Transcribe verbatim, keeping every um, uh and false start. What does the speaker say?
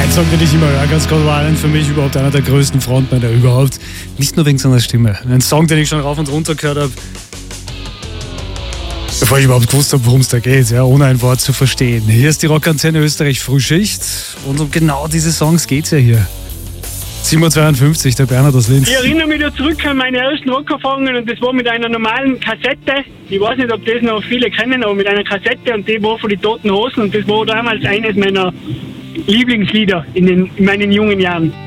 Ein Song, den ich immer höre, ganz Scott Weiland, für mich überhaupt einer der größten Frontmänner überhaupt. Nicht nur wegen seiner Stimme. Ein Song, den ich schon rauf und runter gehört habe, bevor ich überhaupt gewusst habe, worum es da geht, ja, ohne ein Wort zu verstehen. Hier ist die Rockantenne Österreich Frühschicht und um genau diese Songs geht's ja hier. sieben Uhr zweiundfünfzig, der Bernhard aus Linz. Ich erinnere mich da zurück an meine ersten Rockerfahrungen und das war mit einer normalen Kassette. Ich weiß nicht, ob das noch viele kennen, aber mit einer Kassette und die war von den Toten Hosen und das war damals eines meiner Lieblingslieder in, den, in meinen jungen Jahren.